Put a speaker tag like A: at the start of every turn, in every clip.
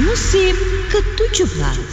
A: musim ke-17.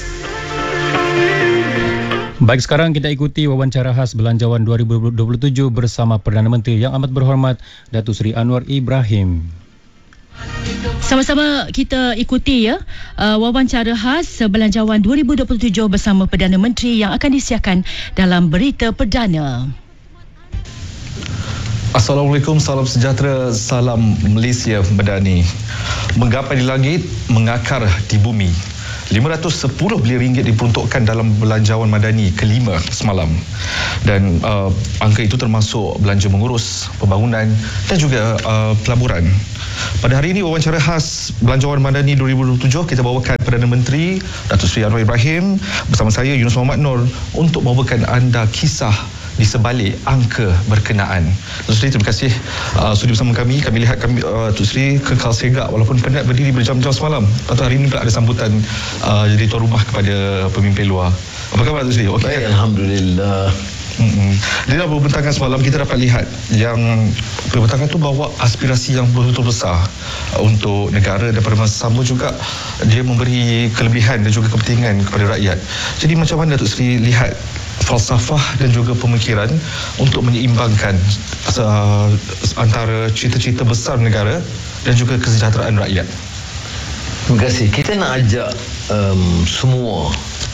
B: Baik, sekarang kita ikuti wawancara khas Belanjawan 2027 bersama Perdana Menteri Yang Amat Berhormat Datuk Seri Anwar Ibrahim.
C: Sama-sama kita ikuti wawancara khas Belanjawan 2027 bersama Perdana Menteri yang akan disiarkan dalam Berita Perdana.
D: Assalamualaikum, salam sejahtera, salam Malaysia Madani. Menggapai di langit, mengakar di bumi. 510 bilion ringgit diperuntukkan dalam Belanjawan Madani kelima semalam. Dan angka itu termasuk belanja mengurus, pembangunan dan juga pelaburan. Pada hari ini, wawancara khas Belanjawan Madani 2027, kita bawakan Perdana Menteri Datuk Seri Anwar Ibrahim bersama saya Yunus Muhammad Nur untuk membawakan anda kisah di sebalik angka berkenaan. Datuk Seri, terima kasih sudi bersama kami. Kami lihat Datuk Seri kekal segak walaupun penat berdiri berjam-jam semalam. Atau hari ini pula ada sambutan jadi tuan rumah kepada pemimpin luar. Apa khabar Datuk Seri?
E: Okay. Baik, Alhamdulillah.
D: Di dalam perbincangan semalam kita dapat lihat yang perbincangan itu bawa aspirasi yang betul-betul besar untuk negara dan pada masa sama juga dia memberi kelebihan dan juga kepentingan kepada rakyat. Jadi macam mana Datuk Seri lihat falsafah dan juga pemikiran untuk menyeimbangkan antara cita-cita besar negara dan juga kesejahteraan rakyat?
E: Terima kasih. Kita nak ajak semua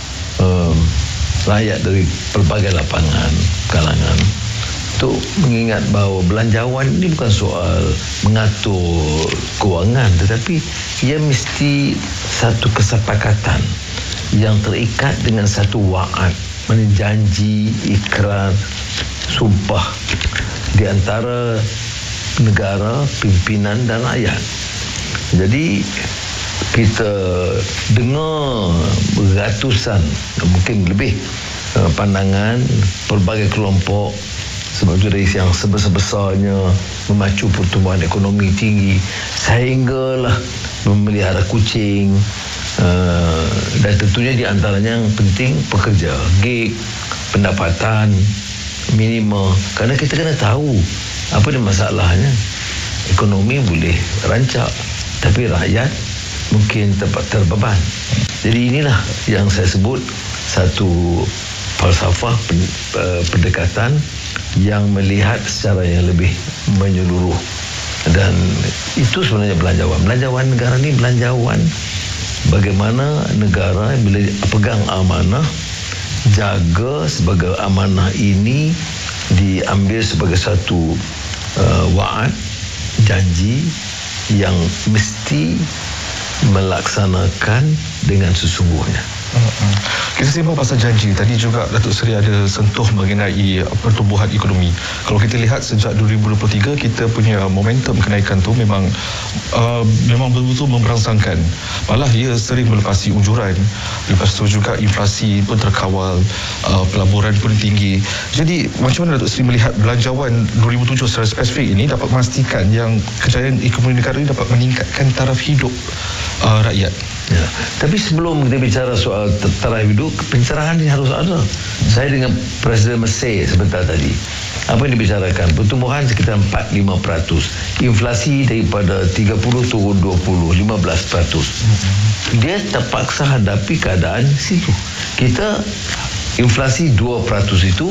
E: rakyat dari pelbagai lapangan, kalangan untuk mengingat bahawa belanjawan ini bukan soal mengatur kewangan, tetapi ia mesti satu kesepakatan yang terikat dengan satu wa'ad, janji, ikrar, sumpah di antara negara, pimpinan dan rakyat. Jadi kita dengar ratusan, mungkin lebih pandangan pelbagai kelompok, sebab itu dari yang sebesar-besarnya memacu pertumbuhan ekonomi tinggi sehinggalah memelihara kucing, dan tentunya di antaranya yang penting pekerja, gig, pendapatan minima. Kerana kita kena tahu apa dia masalahnya. Ekonomi boleh rancak, tapi rakyat mungkin terbeban. Jadi inilah yang saya sebut satu falsafah pendekatan yang melihat secara yang lebih menyeluruh. Dan itu sebenarnya belanjawan negara ni, belanjawan bagaimana negara bila pegang amanah, jaga sebagai amanah ini diambil sebagai satu wa'ad, janji yang mesti melaksanakan dengan sesungguhnya.
D: Kita sembang pasal janji. Tadi juga Datuk Seri ada sentuh mengenai pertumbuhan ekonomi. Kalau kita lihat sejak 2023, kita punya momentum kenaikan tu memang betul-betul memberangsangkan. Malah ia sering melepasi unjuran. Lepas tu juga inflasi pun terkawal, pelaburan pun tinggi. Jadi macam mana Datuk Seri melihat belanjawan 2007 secara spesifik ini dapat memastikan yang kejayaan ekonomi negara ini dapat meningkatkan taraf hidup rakyat?
E: Ya. Tapi sebelum kita bicara soal taraf hidup, pencerahan ini harus ada. Saya dengan Presiden Mesir sebentar tadi, apa yang dibicarakan? Pertumbuhan sekitar 4-5%. Inflasi daripada 30 turun 20, 15%. Dia terpaksa hadapi keadaan situ. Kita inflasi 2% itu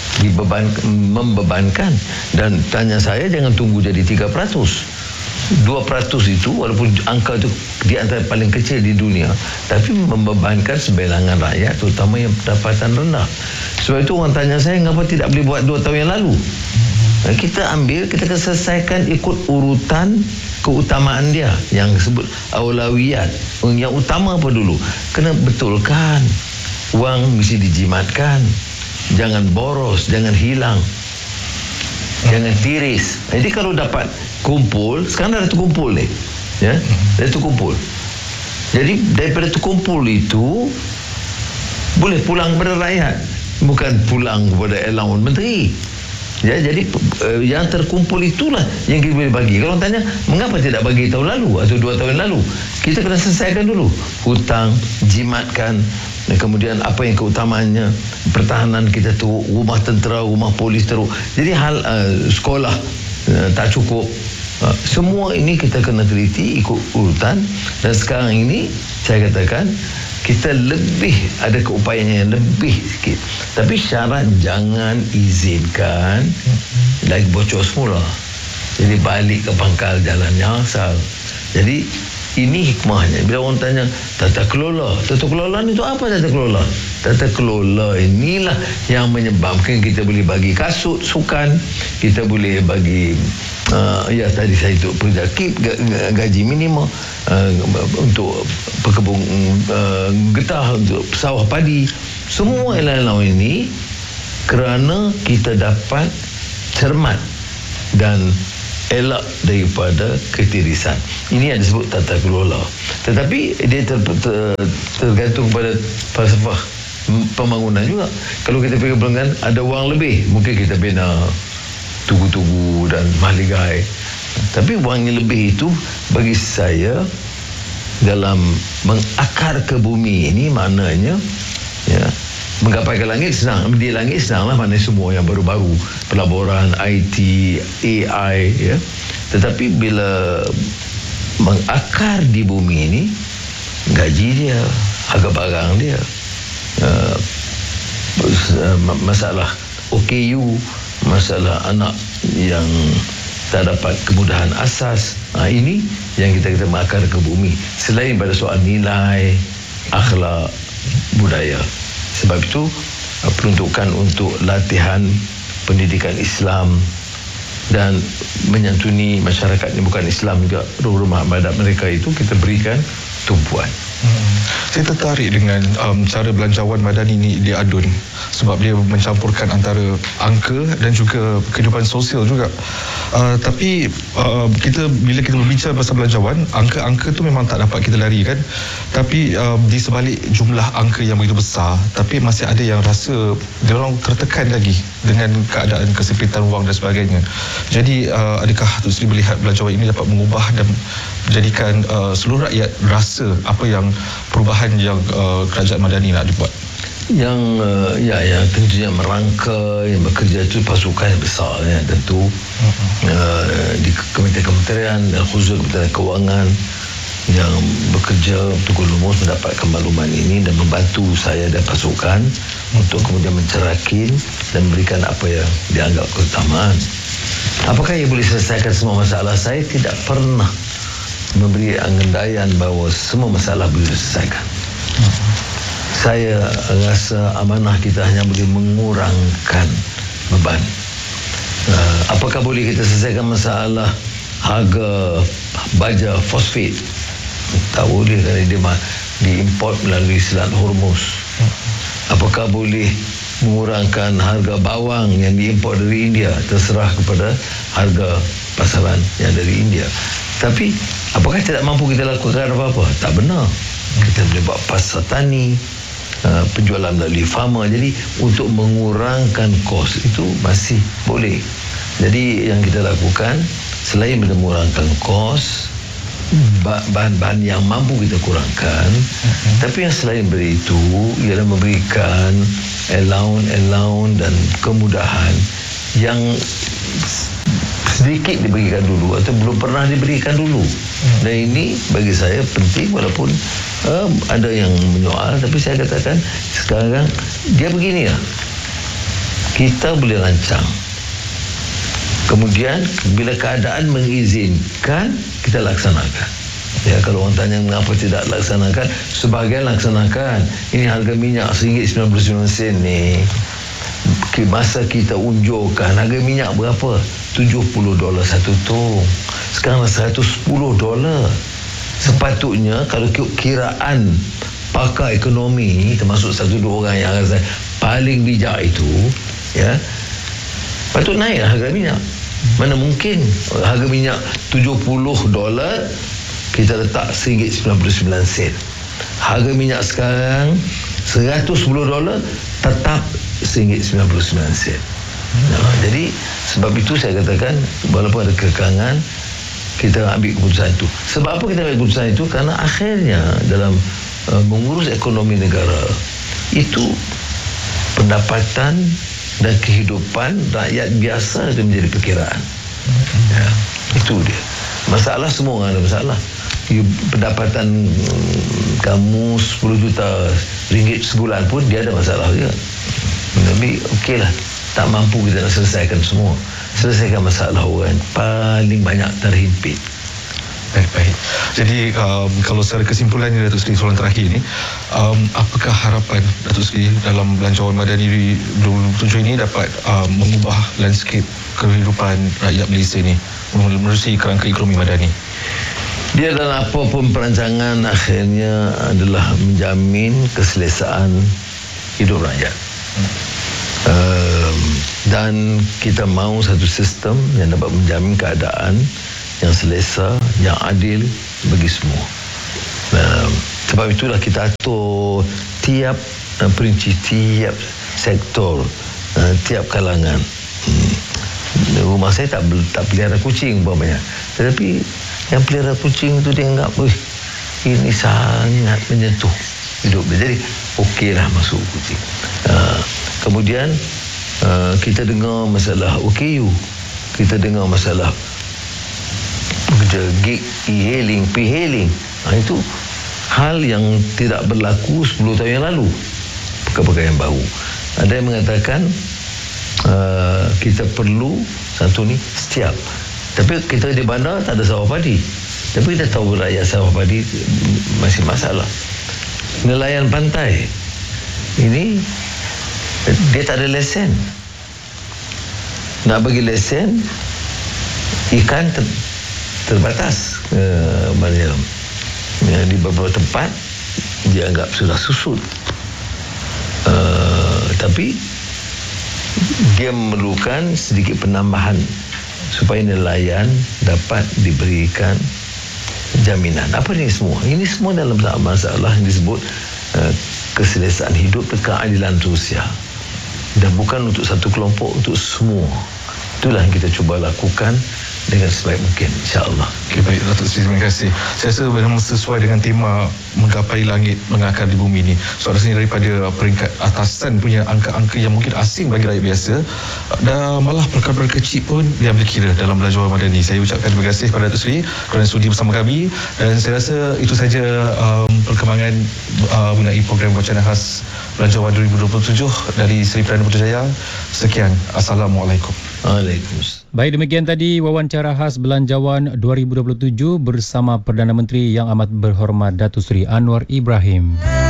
E: membebankan. Dan tanya saya, jangan tunggu jadi 3%. 2% itu walaupun angka itu di antara paling kecil di dunia, tapi membebankan sebilangan rakyat, terutama yang pendapatan rendah. Sebab itu orang tanya saya, mengapa tidak boleh buat 2 tahun yang lalu? Kita akan selesaikan ikut urutan keutamaan dia, yang disebut aulawiyat. Yang utama apa dulu? Kena betulkan, wang mesti dijimatkan, jangan boros, jangan hilang, jangan tiris. Jadi kalau dapat kumpul, sekarang dah terkumpul ni, ya, dah terkumpul. Jadi daripada terkumpul itu boleh pulang kepada rakyat, bukan pulang kepada allowance menteri. Ya, jadi yang terkumpul itulah yang kita boleh bagi. Kalau orang tanya, mengapa tidak bagi tahun lalu atau 2 tahun lalu? Kita kena selesaikan dulu hutang, jimatkan, dan kemudian apa yang keutamaannya, pertahanan kita tu, rumah tentera, rumah polis teruk. Jadi hal sekolah tak cukup, Semua ini kita kena teliti ikut urutan, dan sekarang ini saya katakan kita lebih ada keupayaan yang lebih sikit, tapi syarat jangan izinkan lagi bocor semula, jadi balik ke pangkal jalan yang asal. Jadi ini hikmahnya. Bila orang tanya tata kelola itu apa? Tata kelola inilah yang menyebabkan kita boleh bagi kasut sukan, kita boleh bagi tadi saya itu penjakip gaji minimum, untuk pekebun getah, untuk sawah padi, semua lain-lain ini kerana kita dapat cermat dan elak daripada ketirisan. Ini yang disebut tata kelola. Tetapi dia tergantung pada falsafah pembangunan juga. Kalau kita fikir pelanggan ada wang lebih, mungkin kita bina tugu-tugu dan mahligai. Tapi wang yang lebih itu bagi saya dalam mengakar ke bumi ini maknanya menggapai ke langit senang. Di langit senanglah, mana semua yang baru-baru, pelaburan, IT, AI, ya. Tetapi bila mengakar di bumi ini, gaji dia, harga barang dia, masalah OKU, masalah anak yang tak dapat kemudahan asas, ini yang kita mengakar ke bumi. Selain pada soal nilai, akhlak, budaya. Sebab itu peruntukan untuk latihan pendidikan Islam dan menyantuni masyarakat yang bukan Islam juga, rumah ibadat mereka itu kita berikan tumpuan.
D: Saya tertarik dengan cara belanjawan madani ni di Adun, sebab dia mencampurkan antara angka dan juga kehidupan sosial juga. Tapi bila kita berbicara pasal belanjawan, angka-angka tu memang tak dapat kita lari kan. Tapi di sebalik jumlah angka yang begitu besar, tapi masih ada yang rasa dia orang tertekan lagi dengan keadaan kesempitan wang dan sebagainya. Jadi adakah Datuk Seri melihat belanjawan ini dapat mengubah dan menjadikan seluruh rakyat rasa apa yang perubahan yang kerajaan madani nak dibuat?
E: Yang tentunya merangka, yang bekerja itu pasukan yang besar, ya, tentu di kementerian dan khusus Kementerian Kewangan yang bekerja betul lumus mendapatkan makluman ini dan membantu saya dan pasukan untuk kemudian mencerakin dan memberikan apa yang dianggap keutamaan. Apakah ia boleh selesaikan semua masalah? Saya tidak pernah memberi angandaian bahawa semua masalah boleh diselesaikan. Saya rasa amanah kita hanya boleh mengurangkan beban. Apakah boleh kita selesaikan masalah harga baja fosfat? Tak boleh, kerana dia diimport melalui Selat Hormuz. Apakah boleh mengurangkan harga bawang yang diimport dari India? Terserah kepada harga pasaran yang dari India. Tapi apakah tidak mampu kita lakukan apa-apa? Tak benar. Kita boleh buat pasar tani, penjualan melalui farma. Jadi untuk mengurangkan kos itu masih boleh. Jadi yang kita lakukan selain mengurangkan kos, bahan-bahan yang mampu kita kurangkan, tapi yang selain dari itu ialah memberikan allowance dan kemudahan yang sedikit diberikan dulu atau belum pernah diberikan dulu. Dan ini bagi saya penting, walaupun ada yang menyoal, tapi saya katakan sekarang dia begini ya, kita boleh rancang, kemudian bila keadaan mengizinkan kita laksanakan. Ya, kalau orang tanya mengapa tidak laksanakan, sebahagian laksanakan. Ini harga minyak RM1.99 ni, masa kita unjurkan harga minyak berapa? $70 satu tong. Sekarang $110. Sepatutnya kalau kiraan pakar ekonomi, termasuk satu dua orang yang rasa paling bijak itu, ya, patut naik harga minyak. Mana mungkin harga minyak $70 kita letak RM1.99. Harga minyak sekarang $110 tetap RM1.99. Jadi sebab itu saya katakan walaupun ada kekangan, kita ambil keputusan itu. Sebab apa kita ambil keputusan itu? Karena akhirnya dalam mengurus ekonomi negara itu pendapatan dan kehidupan rakyat biasa itu menjadi perkiraan. Ya, itu dia. Masalah semua orang ada masalah. Pendapatan kamu 10 juta ringgit sebulan pun dia ada masalah juga. Tapi okeylah, tak mampu kita nak selesaikan semua. Selesaikan masalah orang paling banyak terhimpit.
D: Baik. Jadi kalau secara kesimpulannya Datuk Seri, soalan terakhir ni, apakah harapan Datuk Seri dalam Belanjawan Madani di 2027 ini dapat mengubah landscape kehidupan rakyat Malaysia ni menerusi kerangka ekonomi madani?
E: Dia dalam apapun perancangan akhirnya adalah menjamin keselesaan hidup rakyat. Dan kita mahu satu sistem yang dapat menjamin keadaan yang selesa, yang adil bagi semua. Sebab itulah kita atur tiap perinci, tiap sektor, tiap kalangan. Rumah saya tak pelihara kucing umpamanya, tetapi yang pelihara kucing itu dia anggap ini sangat menyentuh hidup dia, jadi okeylah masuk kucing. Kemudian kita dengar masalah OKU, kita dengar masalah gig e-hailing, p-hailing. Itu hal yang tidak berlaku 10 tahun yang lalu, perkara yang baru. Ada yang mengatakan kita perlu satu ni setiap, tapi kita di bandar tak ada sawah padi, tapi kita tahu rakyat sawah padi masih masalah. Nelayan pantai ini dia tak ada lesen. Nak bagi lesen ikan terbatas, di beberapa tempat dia anggap sudah susut, tapi dia memerlukan sedikit penambahan supaya nelayan dapat diberikan jaminan. Apa ni semua? Ini semua dalam masalah yang disebut keselesaan hidup dan keadilan sosial, dan bukan untuk satu kelompok, untuk semua. Itulah yang kita cuba lakukan dengan sebaik mungkin, insya-Allah.
D: Okay, baik Datuk Seri, terima kasih. Saya rasa memang sesuai dengan tema menggapai langit, mengakar di bumi ni. So rasanya daripada peringkat atasan punya angka-angka yang mungkin asing bagi rakyat biasa, dan malah perkara-perkara kecil pun diambil kira dalam Belanjawan Madani. Saya ucapkan terima kasih kepada Datuk Seri kerana sudi bersama kami, dan saya rasa itu saja perkembangan mengenai program wacana khas Belanjawan 2027 dari Seri Perdana Putrajaya. Sekian, Assalamualaikum.
E: Waalaikumsalam.
B: Baik, demikian tadi wawancara khas Belanjawan 2027 bersama Perdana Menteri Yang Amat Berhormat Datuk Seri Anwar Ibrahim.